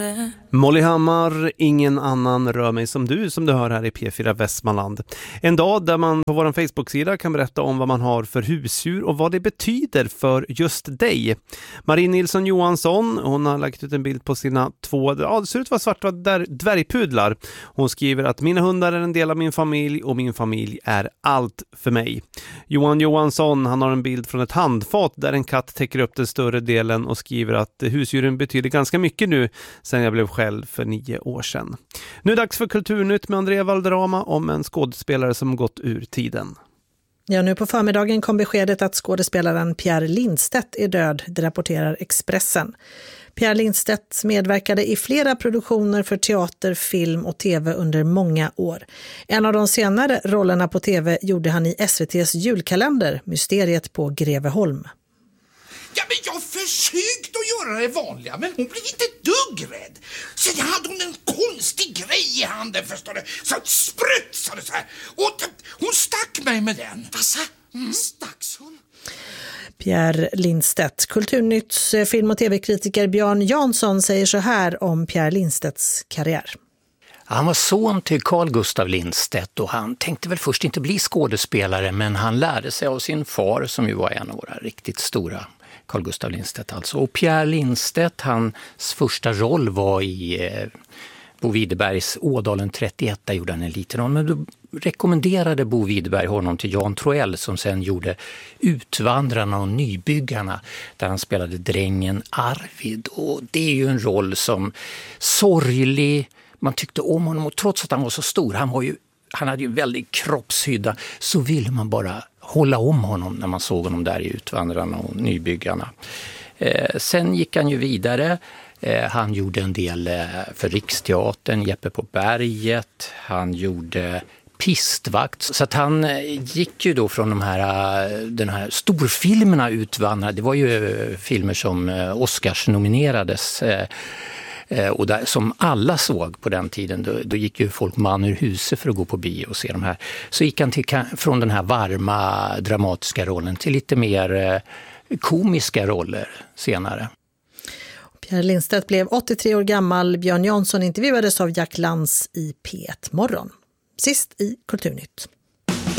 Molly Hammar, ingen annan rör mig som du hör här i P4 Västmanland. En dag där man på vår Facebook-sida kan berätta om vad man har för husdjur och vad det betyder för just dig. Marie Nilsson Johansson, hon har lagt ut en bild på sina två, det ser ut att vara svarta dvärgpudlar. Hon skriver att mina hundar är en del av min familj och min familj är allt för mig. Johan Johansson, han har en bild från ett handfat där en katt täcker upp den större delen och skriver att husdjuren betyder ganska mycket nu sen jag blev själv för 9 år sedan. Nu är det dags för Kulturnytt med Andrea Valderrama om en skådespelare som gått ur tiden. Ja, nu på förmiddagen kom beskedet att skådespelaren Pierre Lindstedt är död, det rapporterar Expressen. Pierre Lindstedt medverkade i flera produktioner för teater, film och tv under många år. En av de senare rollerna på tv gjorde han i SVT:s julkalender, Mysteriet på Greveholm. Ja, men jag försökte att göra det vanliga, men hon blev inte dugg rädd. Sen hade hon en konstig grej i handen, förstår du. Så sprutsade så här. Och hon stack mig med den. Vad stacks hon? Pierre Lindstedt. Kulturnytts film- och tv-kritiker Björn Jansson säger så här om Pierre Lindstedts karriär. Han var son till Carl Gustav Lindstedt och han tänkte väl först inte bli skådespelare, men han lärde sig av sin far som ju var en av våra riktigt stora, Carl Gustav Lindstedt alltså. Och Pierre Lindstedt, hans första roll var i Bo Widerbergs Ådalen 31, där gjorde han en liten roll. Men då rekommenderade Bo Widerberg honom till Jan Troell som sen gjorde Utvandrarna och Nybyggarna, där han spelade drängen Arvid. Och det är ju en roll som sorglig, man tyckte om honom och trots att han var så stor, han hade ju väldigt kroppshydda, så ville man bara hålla om honom när man såg honom där i Utvandrarna och Nybyggarna. Sen gick han ju vidare. Han gjorde en del för Riksteatern, Jeppe på berget. Han gjorde Pistvakt. Så att han gick ju då från den här storfilmerna Utvandrarna. Det var ju filmer som Oscars nominerades och där, som alla såg på den tiden. Då gick ju folk man ur huset för att gå på bio och se de här. Så gick han från den här varma dramatiska rollen till lite mer komiska roller senare. Pierre Lindstedt blev 83 år gammal. Björn Jansson intervjuades av Jack Lantz i P1 Morgon. Sist i Kulturnytt.